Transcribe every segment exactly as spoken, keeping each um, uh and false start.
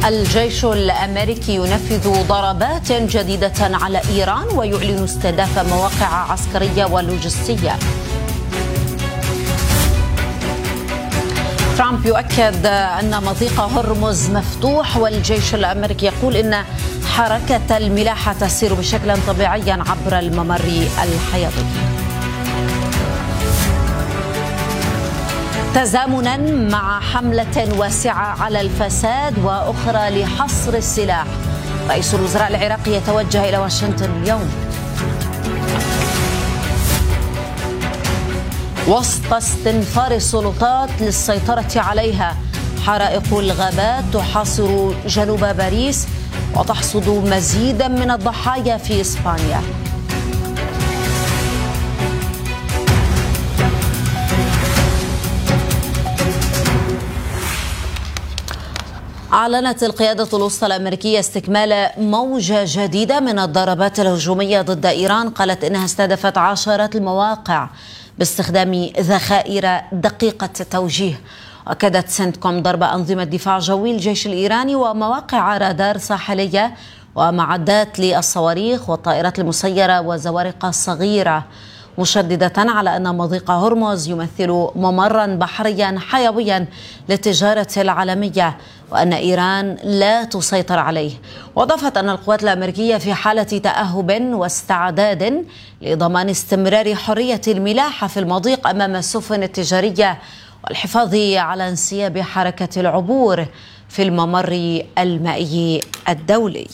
الجيش الأمريكي ينفذ ضربات جديدة على إيران ويعلن استهداف مواقع عسكرية ولوجستية. ترامب يؤكد أن مضيق هرمز مفتوح، والجيش الأمريكي يقول إن حركة الملاحة تسير بشكل طبيعي عبر الممر الحيوي. تزامنا مع حملة واسعة على الفساد وأخرى لحصر السلاح، رئيس الوزراء العراقي يتوجه إلى واشنطن اليوم. وسط استنفار السلطات للسيطرة عليها، حرائق الغابات تحاصر جنوب باريس وتحصد مزيدا من الضحايا في إسبانيا. أعلنت القيادة الوسطى الأمريكية استكمال موجة جديدة من الضربات الهجومية ضد إيران، قالت إنها استهدفت عشرات المواقع باستخدام ذخائر دقيقة التوجيه. أكدت سنتكوم ضرب أنظمة دفاع جوي الجيش الإيراني ومواقع رادار ساحلية ومعدات للصواريخ والطائرات المسيرة وزوارق صغيرة، مشددة على أن مضيق هرمز يمثل ممرا بحريا حيويا للتجارة العالمية وأن إيران لا تسيطر عليه. وأضافت أن القوات الأمريكية في حالة تأهب واستعداد لضمان استمرار حرية الملاحة في المضيق أمام السفن التجارية والحفاظ على انسياب حركة العبور في الممر المائي الدولي.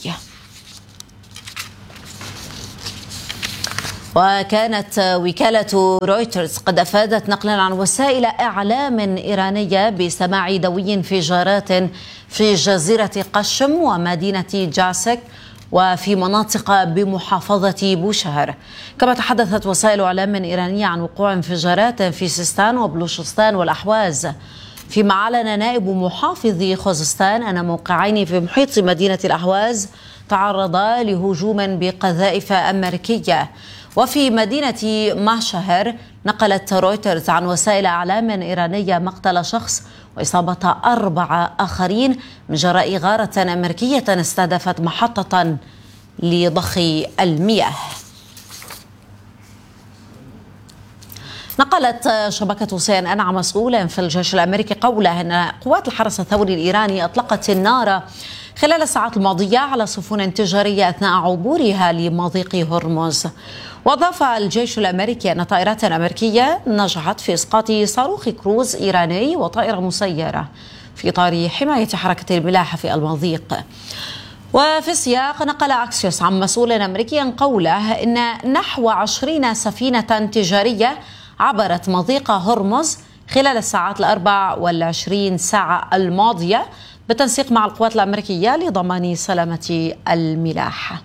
وكانت وكالة رويترز قد أفادت نقلا عن وسائل إعلام إيرانية بسماع دوي انفجارات في جزيرة قشم ومدينة جاسك وفي مناطق بمحافظة بوشهر. كما تحدثت وسائل إعلام إيرانية عن وقوع انفجارات في سيستان وبلوشستان والأحواز، فيما أعلن نائب محافظ خوزستان أن موقعين في محيط مدينة الأحواز تعرضا لهجوم بقذائف أمريكية. وفي مدينة ماشهر نقلت رويترز عن وسائل إعلام إيرانية مقتل شخص وإصابة أربعة آخرين من جراء غارة أمريكية استهدفت محطة لضخ المياه. نقلت شبكة سي إن إن عن مسؤول في الجيش الأمريكي قوله أن قوات الحرس الثوري الإيراني أطلقت النار خلال الساعات الماضية على سفن تجارية أثناء عبورها لمضيق هرمز. وأضاف الجيش الأمريكي أن طائرات أمريكية نجحت في إسقاط صاروخ كروز إيراني وطائرة مسيرة في إطار حماية حركة الملاحة في المضيق. وفي السياق نقل أكسيوس عن مسؤول أمريكي قوله إن نحو عشرين سفينة تجارية عبرت مضيق هرمز خلال الساعات الأربع والعشرين ساعة الماضية بالتنسيق مع القوات الأمريكية لضمان سلامة الملاحة.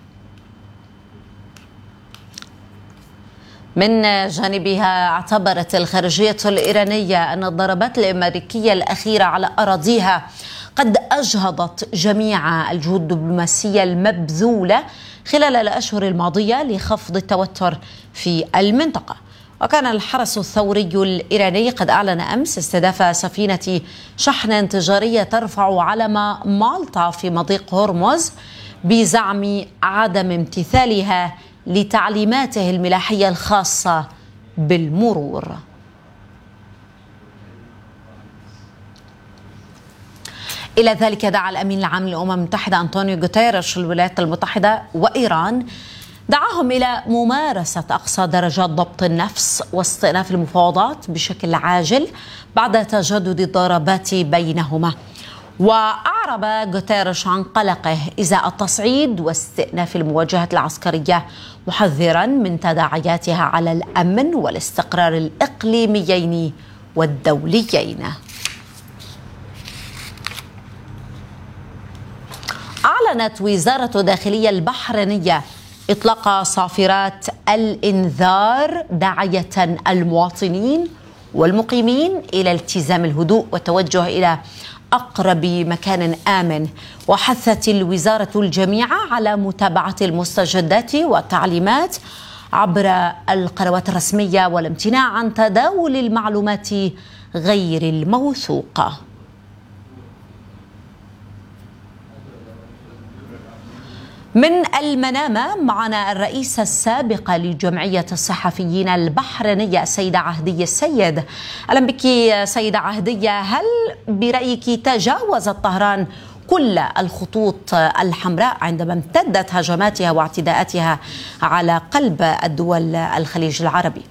من جانبها اعتبرت الخارجية الإيرانية أن الضربات الأمريكية الأخيرة على أراضيها قد أجهضت جميع الجهود الدبلوماسية المبذولة خلال الأشهر الماضية لخفض التوتر في المنطقة. وكان الحرس الثوري الإيراني قد أعلن أمس استهداف سفينة شحن تجارية ترفع علم مالطا في مضيق هرمز بزعم عدم امتثالها لتعليماته الملاحية الخاصة بالمرور. إلى ذلك دعا الأمين العام للأمم المتحدة أنطونيو غوتيريش الولايات المتحدة وإيران دعاهم إلى ممارسة أقصى درجات ضبط النفس واستئناف المفاوضات بشكل عاجل بعد تجدد الضربات بينهما. وأعرب غوتيريش عن قلقه إزاء التصعيد واستئناف المواجهات العسكرية، محذرا من تداعياتها على الأمن والاستقرار الإقليميين والدوليين. أعلنت وزارة الداخلية البحرينية إطلاق صافرات الإنذار داعية المواطنين والمقيمين إلى التزام الهدوء والتوجه إلى أقرب مكان آمن. وحثت الوزارة الجميع على متابعة المستجدات والتعليمات عبر القنوات الرسمية والامتناع عن تداول المعلومات غير الموثوقة. من المنامة معنا الرئيسة السابقة لجمعية الصحفيين البحرينية السيدة عهدية السيد. أهلا بك سيدة عهدية، هل برأيك تجاوزت طهران كل الخطوط الحمراء عندما امتدت هجماتها واعتداءاتها على قلب الدول الخليج العربي؟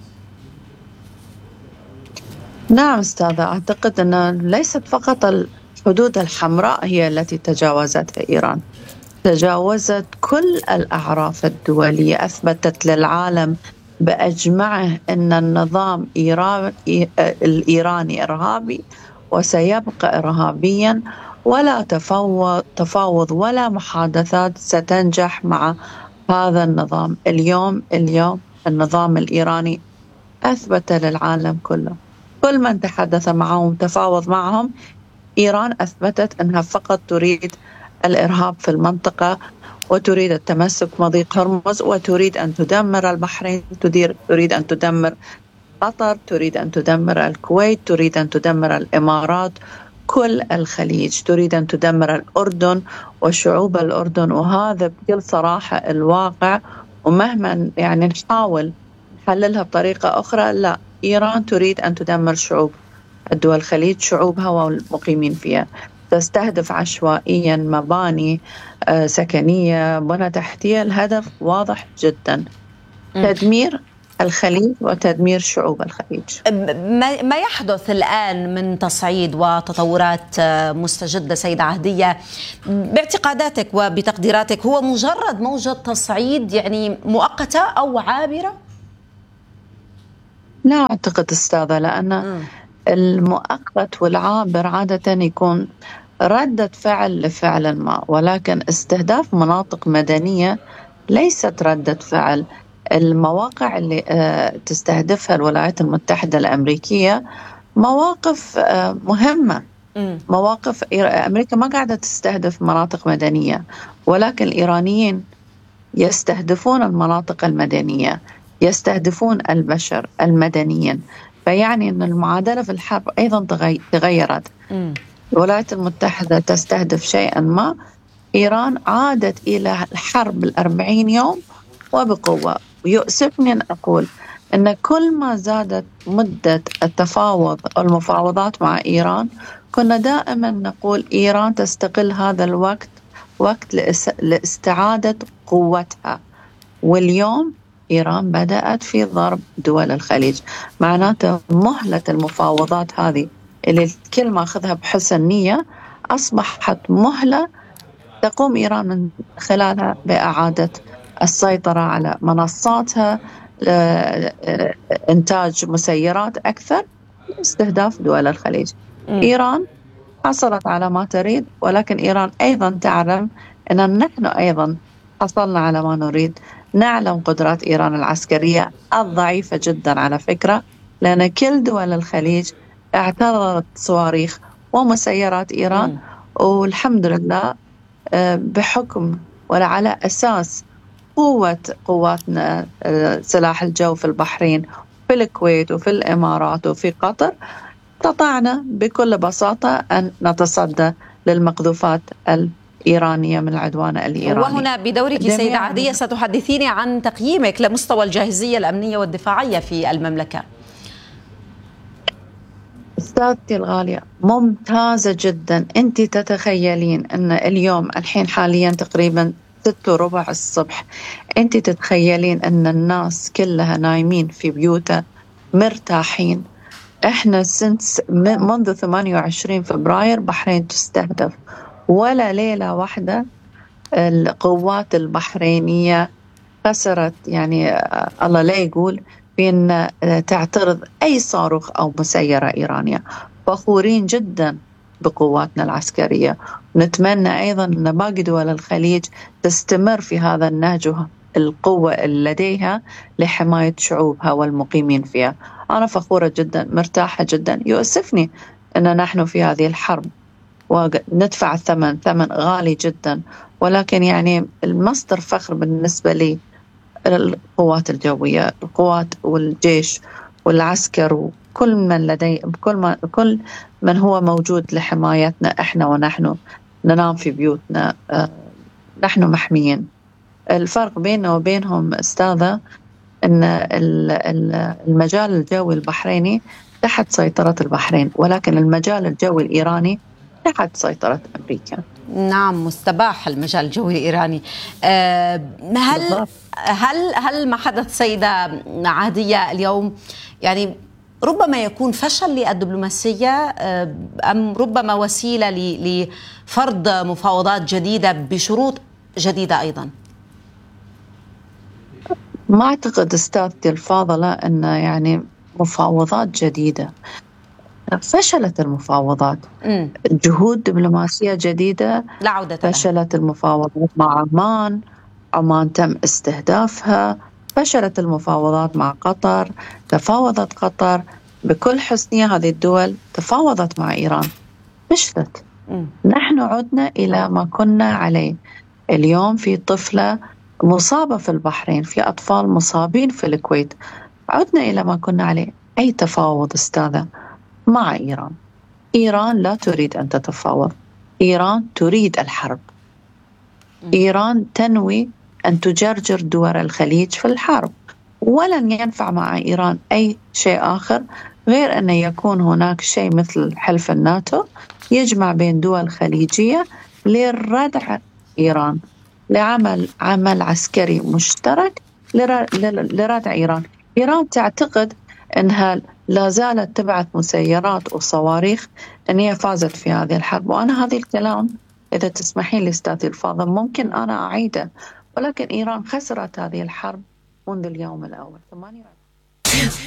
نعم أستاذة، أعتقد أن ليست فقط الحدود الحمراء هي التي تجاوزتها إيران، تجاوزت كل الأعراف الدولية، أثبتت للعالم بأجمعه أن النظام الإيراني إرهابي وسيبقى إرهابيا، ولا تفاوض, تفاوض ولا محادثات ستنجح مع هذا النظام. اليوم اليوم النظام الإيراني أثبت للعالم كله، كل من تحدث معهم تفاوض معهم، إيران أثبتت أنها فقط تريد الإرهاب في المنطقة وتريد التمسك بمضيق هرمز وتريد أن تدمر البحرين، تريد أن تدمر قطر، تريد أن تدمر الكويت، تريد أن تدمر الإمارات، كل الخليج، تريد أن تدمر الأردن وشعوب الأردن. وهذا بكل صراحة الواقع، ومهما يعني نحاول نحللها بطريقة أخرى، لا، إيران تريد أن تدمر شعوب الدول الخليج، شعوبها والمقيمين فيها، تستهدف عشوائيا مباني سكنية، بنى تحتية. الهدف واضح جدا، تدمير الخليج وتدمير شعوب الخليج. ما يحدث الآن من تصعيد وتطورات مستجدة سيدة عهدية باعتقاداتك وبتقديراتك، هو مجرد موجة تصعيد يعني مؤقتة أو عابرة؟ لا أعتقد أستاذة، لأن م. المؤقت والعابر عادة يكون ردة فعل لفعل ما، ولكن استهداف مناطق مدنية ليست ردة فعل. المواقع اللي تستهدفها الولايات المتحدة الأمريكية مواقف مهمة، مواقف أمريكا ما قاعدة تستهدف مناطق مدنية، ولكن الإيرانيين يستهدفون المناطق المدنية، يستهدفون البشر المدنيين. فيعني أن المعادلة في الحرب أيضا تغيرت. الولايات المتحدة تستهدف شيئا ما، إيران عادت إلى الحرب الأربعين يوم وبقوة. ويؤسفني أن أقول أن كل ما زادت مدة التفاوض أو المفاوضات مع إيران، كنا دائما نقول إيران تستغل هذا الوقت وقت لاستعادة قوتها. واليوم إيران بدأت في ضرب دول الخليج، معناته مهلة المفاوضات هذه اللي الكل ما أخذها بحسن نية أصبحت مهلة تقوم إيران من خلالها بإعادة السيطرة على منصاتها، إنتاج مسيرات أكثر، استهداف دول الخليج. م. إيران حصلت على ما تريد، ولكن إيران أيضا تعلم أن نحن أيضا حصلنا على ما نريد. نعلم قدرات إيران العسكرية الضعيفة جدا على فكرة، لأن كل دول الخليج اعترضت صواريخ ومسيرات إيران. م. والحمد لله بحكم ولا على أساس قوة قواتنا سلاح الجو في البحرين، في الكويت وفي الإمارات وفي قطر، استطعنا بكل بساطة أن نتصدى للمقذوفات الإيرانية من العدوان الإيراني. وهنا بدورك سيدة عهدية ستحدثيني عن تقييمك لمستوى الجاهزية الأمنية والدفاعية في المملكة. أستاذتي الغالية، ممتازة جدا. أنت تتخيلين أن اليوم الحين حاليا تقريبا ستة وربع الصبح، أنت تتخيلين أن الناس كلها نايمين في بيوتها مرتاحين. إحنا سنس منذ ثمانية وعشرين فبراير بحرين تستهدف، ولا ليلة واحدة القوات البحرينية خسرت، يعني الله لا يقول بأن تعترض أي صاروخ أو مسيرة إيرانية. فخورين جدا بقواتنا العسكرية، ونتمنى أيضا أن باقي دول الخليج تستمر في هذا النهج، القوة اللي لديها لحماية شعوبها والمقيمين فيها. أنا فخورة جدا، مرتاحة جدا. يؤسفني أن نحن في هذه الحرب وندفع الثمن، ثمن غالي جدا، ولكن يعني المصدر فخر بالنسبة لي القوات الجوية، القوات والجيش والعسكر وكل من لدي كل ما كل من هو موجود لحمايتنا. احنا ونحن ننام في بيوتنا، نحن محميين. الفرق بيننا وبينهم أستاذة أن المجال الجوي البحريني تحت سيطرة البحرين، ولكن المجال الجوي الإيراني تحت سيطرة أمريكا. نعم، مستباح المجال الجوي الإيراني. أه هل هل هل ما حدث سيدة عادية اليوم يعني ربما يكون فشل للدبلوماسية أم ربما وسيلة لفرض مفاوضات جديدة بشروط جديدة أيضا؟ ما أعتقد أستاذتي الفاضلة أن يعني مفاوضات جديدة. فشلت المفاوضات. م. جهود دبلوماسية جديدة لا عودة لها. فشلت المفاوضات مع عمان، عمان تم استهدافها. فشلت المفاوضات مع قطر، تفاوضت قطر بكل حسنية. هذه الدول تفاوضت مع إيران، فشلت. م. نحن عدنا إلى ما كنا عليه. اليوم في طفلة مصابة في البحرين، في أطفال مصابين في الكويت. عدنا إلى ما كنا عليه. أي تفاوض أستاذة مع إيران؟ إيران لا تريد أن تتفاوض، إيران تريد الحرب. إيران تنوي أن تجرجر دول الخليج في الحرب، ولن ينفع مع إيران أي شيء آخر غير أن يكون هناك شيء مثل حلف الناتو يجمع بين دول خليجية لردع إيران، لعمل عمل عسكري مشترك لردع إيران. إيران تعتقد أنها لا زالت تبعث مسيرات وصواريخ، أن هي فازت في هذه الحرب. وأنا هذا الكلام إذا تسمحين لي أستاذتي الفاضل ممكن أنا أعيده، ولكن إيران خسرت هذه الحرب منذ اليوم الأول.